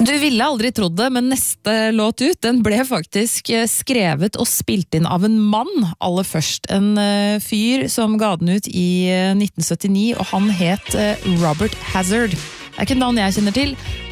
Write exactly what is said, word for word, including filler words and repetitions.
Du ville aldri trodd det, men neste låt ut, den ble faktisk skrevet og spilt inn av en mann aller først. En fyr som ga den ut i nitten syttini, og han het Robert Hazard. Det er ikke et navn jeg kjenner til,